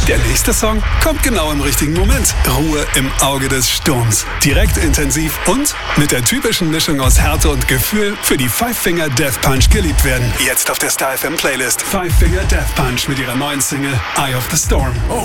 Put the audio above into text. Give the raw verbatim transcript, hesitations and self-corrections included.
Der nächste Song kommt genau im richtigen Moment. Ruhe im Auge des Sturms. Direkt, intensiv und mit der typischen Mischung aus Härte und Gefühl für die Five Finger Death Punch geliebt werden. Jetzt auf der Star F M Playlist. Five Finger Death Punch mit ihrer neuen Single Eye of the Storm. Oh